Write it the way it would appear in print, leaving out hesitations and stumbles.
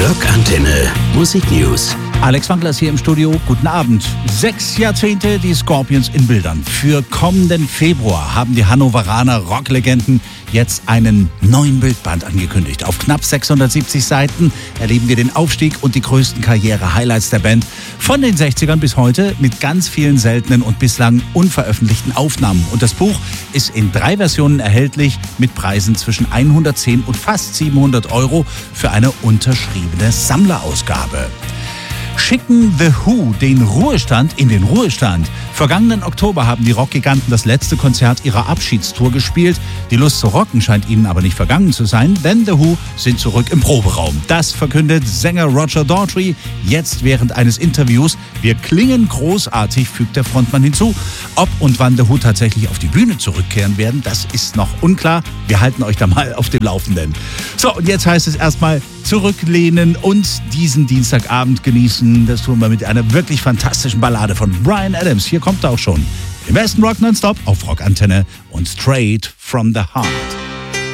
Rockantenne Musik News. Alex Wankler hier im Studio. Guten Abend. 6 Jahrzehnte die Scorpions in Bildern. Für kommenden Februar haben die Hannoveraner Rocklegenden jetzt einen neuen Bildband angekündigt. Auf knapp 670 Seiten erleben wir den Aufstieg und die größten Karriere-Highlights der Band von den 60ern bis heute mit ganz vielen seltenen und bislang unveröffentlichten Aufnahmen. Und das Buch ist in 3 Versionen erhältlich mit Preisen zwischen 110 und fast 700 € für eine unterschriebene Sammlerausgabe. Schicken The Who den Ruhestand in den Ruhestand. Vergangenen Oktober haben die Rockgiganten das letzte Konzert ihrer Abschiedstour gespielt. Die Lust zu rocken scheint ihnen aber nicht vergangen zu sein, denn The Who sind zurück im Proberaum. Das verkündet Sänger Roger Daltrey jetzt während eines Interviews. Wir klingen großartig, fügt der Frontmann hinzu. Ob und wann The Who tatsächlich auf die Bühne zurückkehren werden, das ist noch unklar. Wir halten euch da mal auf dem Laufenden. So, und jetzt heißt es erstmal zurücklehnen und diesen Dienstagabend genießen. Das tun wir mit einer wirklich fantastischen Ballade von Bryan Adams. Hier kommt er auch schon. Im besten Rock nonstop auf Rockantenne und Straight from the Heart.